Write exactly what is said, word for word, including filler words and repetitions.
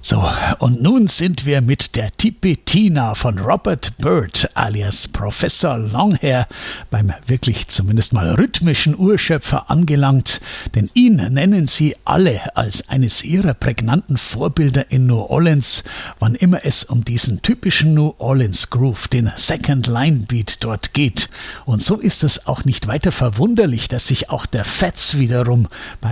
So, und nun sind wir mit der Tipitina von Robert Byrd alias Professor Longhair beim wirklich zumindest mal rhythmischen Urschöpfer angelangt, denn ihn nennen sie alle als eines ihrer prägnanten Vorbilder in New Orleans, wann immer es um diesen typischen New Orleans Groove, den Second Line Beat dort geht. Und so ist es auch nicht weiter verwunderlich, dass sich auch der Fats wiederum bei